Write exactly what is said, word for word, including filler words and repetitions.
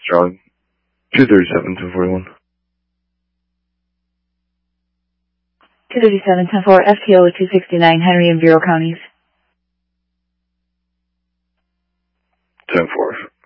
Sterling. two thirty-seven, ten forty-one. two thirty-seven, ten four, F T O two sixty-nine, Henry and Bureau counties. ten four.